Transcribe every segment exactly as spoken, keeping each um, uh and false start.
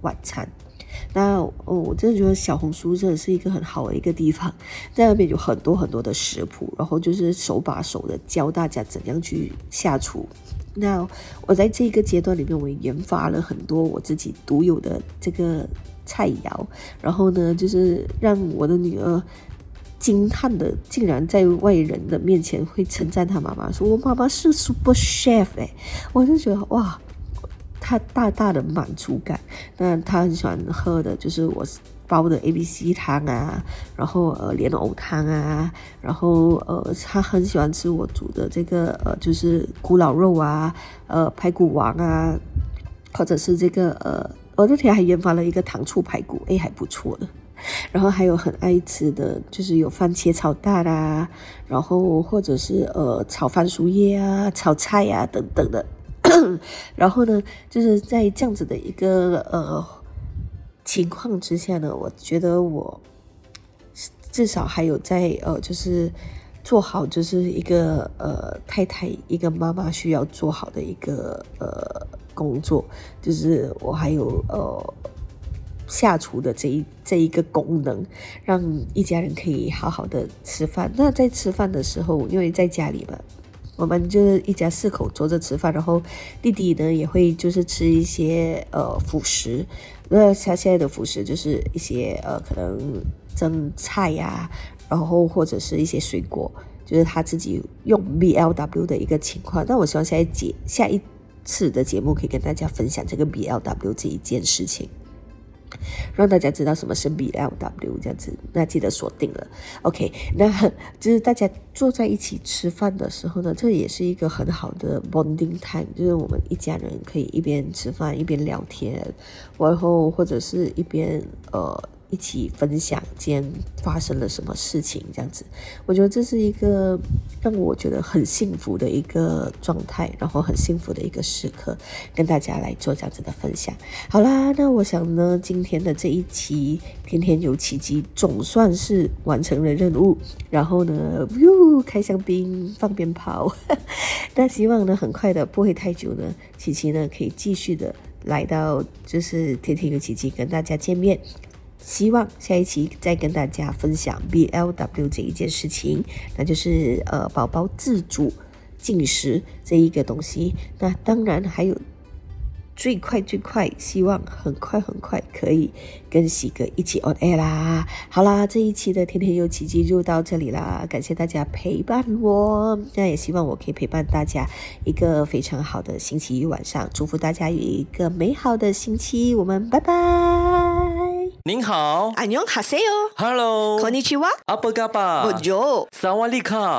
晚餐。那哦，我真的觉得小红书真的是一个很好的一个地方，在那边有很多很多的食谱，然后就是手把手的教大家怎样去下厨。那我在这个阶段里面，我也研发了很多我自己独有的这个菜肴，然后呢，就是让我的女儿惊叹的，竟然在外人的面前会称赞她妈妈，说我妈妈是 super chef 哎，我就觉得哇。他大大的满足感。那他很喜欢喝的就是我煲的 A B C 汤啊，然后呃莲藕汤啊，然后呃他很喜欢吃我煮的这个呃就是古老肉啊，呃排骨王啊，或者是这个呃我那天还研发了一个糖醋排骨，诶还不错的。然后还有很爱吃的就是有番茄炒蛋啊，然后或者是呃炒番薯叶啊，炒菜啊等等的。然后呢，就是在这样子的一个呃情况之下呢，我觉得我至少还有在呃，就是做好就是一个呃太太一个妈妈需要做好的一个呃工作，就是我还有呃下厨的这一这一个功能，让一家人可以好好的吃饭。那在吃饭的时候，因为在家里嘛。我们就是一家四口坐着吃饭，然后弟弟呢也会就是吃一些呃辅食，那他现在的辅食就是一些呃可能蒸菜呀、啊，然后或者是一些水果，就是他自己用 B L W 的一个情况。那我希望下一节下一次的节目可以跟大家分享这个 B L W 这一件事情。让大家知道什么是 B L W 这样子，那记得锁定了 OK。 那就是大家坐在一起吃饭的时候呢，这也是一个很好的 bonding time， 就是我们一家人可以一边吃饭一边聊天，然后或者是一边呃一起分享今天发生了什么事情这样子。我觉得这是一个让我觉得很幸福的一个状态，然后很幸福的一个时刻，跟大家来做这样子的分享。好啦，那我想呢，今天的这一期天天有奇迹总算是完成了任务，然后呢哟开香槟放鞭炮那希望呢很快的不会太久呢，琪琪呢可以继续的来到就是天天有奇迹跟大家见面。希望下一期再跟大家分享 B L W 这一件事情，那就是呃宝宝自主进食这一个东西。那当然还有最快最快，希望很快很快可以跟喜哥一起 on air 啦。好啦，这一期的天天有奇迹就到这里啦，感谢大家陪伴我，那也希望我可以陪伴大家一个非常好的星期一晚上，祝福大家有一个美好的星期，我们拜拜。 您好， 안녕 하세요。 Hello， こんにちは。 阿布嘎巴， Bonjour， 萨瓦利卡。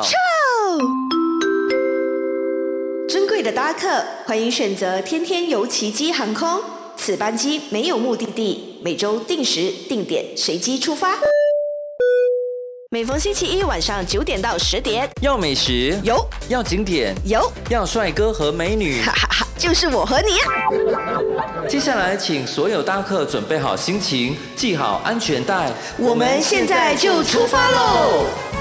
尊贵的搭客，欢迎选择天天游奇迹航空。此班机没有目的地，每周定时定点随机出发。每逢星期一晚上九点到十点， 要美食有， 要景点有， 要帅哥和美女， 哈哈哈，就是我和你。 接下来，请所有搭客准备好心情，系好安全带， 我们现在就出发喽！